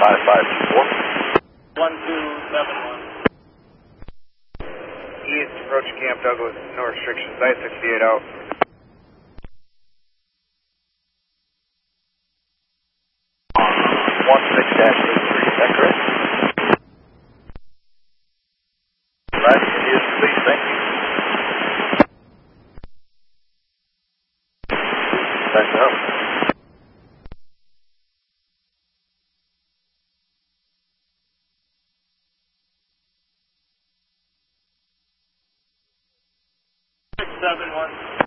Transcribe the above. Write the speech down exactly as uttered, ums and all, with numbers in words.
five five four. one two seven one. East, approach Camp Douglas, no restrictions, I sixty-eight out. one six dash eight three, is that correct? Right, Indian, please, thank you. Back up. six seven one.